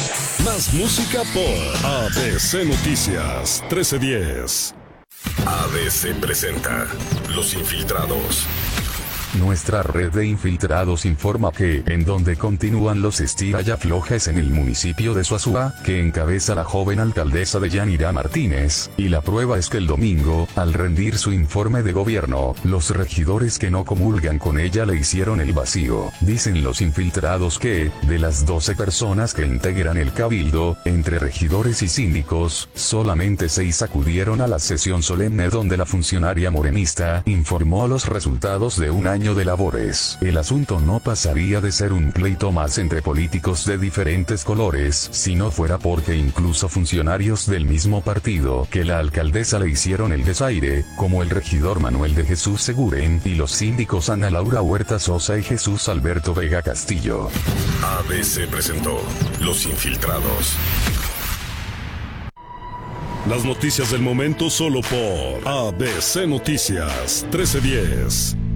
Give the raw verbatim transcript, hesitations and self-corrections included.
Más música por A B C Noticias trece diez. A B C presenta Los Infiltrados. Nuestra red de infiltrados informa que, en donde continúan los estira y aflojes en el municipio de Suazua, que encabeza la joven alcaldesa de Yanira Martínez, y la prueba es que el domingo, al rendir su informe de gobierno, los regidores que no comulgan con ella le hicieron el vacío. Dicen los infiltrados que, de las doce personas que integran el cabildo, entre regidores y síndicos, solamente seis acudieron a la sesión solemne donde la funcionaria morenista informó los resultados de un año de labores. El asunto no pasaría de ser un pleito más entre políticos de diferentes colores, si no fuera porque incluso funcionarios del mismo partido que la alcaldesa le hicieron el desaire, como el regidor Manuel de Jesús Seguren, y los síndicos Ana Laura Huerta Sosa y Jesús Alberto Vega Castillo. A B C presentó Los Infiltrados. Las noticias del momento solo por A B C Noticias trece diez.